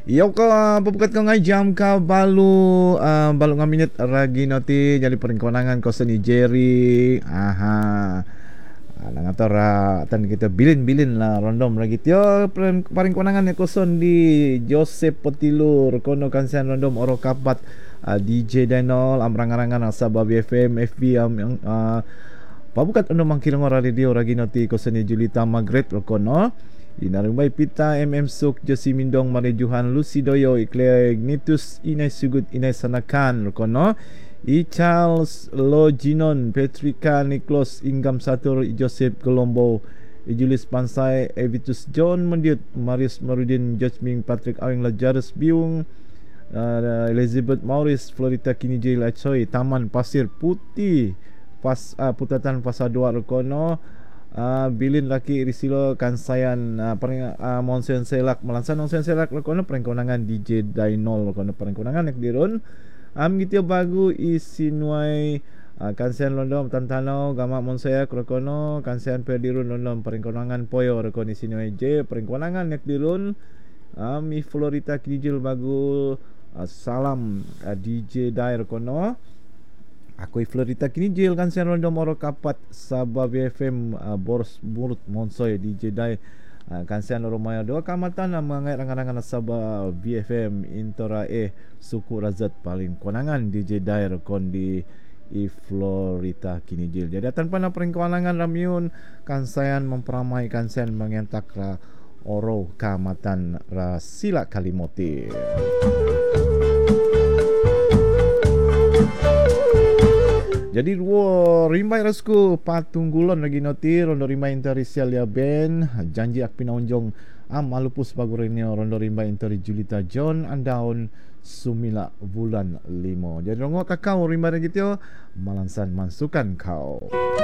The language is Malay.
Yo ko pabukat ko ngay jam ka balu nga minit ragi noti jadi peringkonangan ko sa ni Jerry. Aha. Alang ato ra tan kita bilin-bilin lah random lagi tyo peringkonangan ko son di Joseph Potilur kono kansian random oro kapat DJ Denol amrang-arangan sa Babi FM FB pabukat ano mang kilong radio ragi noti ko sa ni Julita Margaret kono. Inarumbay Pita, MM Suk, Josie Mindong, Marijuhan, Lucy Doyo, Claire Ignitus, Inay Sugut, Inay Sanakan, Rokono, Charles Loginon, Petrika Niklos, Ingam Satur, Joseph Colombo, Julius Pansay, Evitus John Mendiut, Marius Marudin, George Ming, Patrick Awing, Lazarus Biung, Elizabeth Maurice, Florita Kinijay, Lachoy, Taman Pasir Putih, Putatan Pasar 2, Rokono, bilin laki risilo kansayan monsen selak melansan monsen selak kono perengkonangan DJ Dainol kono perengkonangan nek dirun gitio bagu isinuai kansian londom tantano gama monsea kono kansian perdirun londom perengkonangan poyo kono isinuai J perengkonangan nek dirun mi Florita Kijil bagu salam DJ Dair kono aku Florita kini jil kan sian rondom oro kapat Sabah BFM Boros Burut Monsoy DJ Dai kan sian oro maya dua kamatan mangai rangan-rangan Sabah BFM Intora suku Razat paling konangan DJ Dai kon di Florita kini jil. Jadi tanpa na perengkonangan ramyun kan sian memperamai kan sian mengentak ra oro kamatan ra sila Kalimoti. Jadi rimbai rasku patunggulon lagi noti rondo rimbai interi sialia ben janji ak pinaunjong malupus bagurenyo rondo rimbai interi Julita John andaun sumila bulan 5. Jadi rongo kakao rimbai gitu malansan mansukan kau.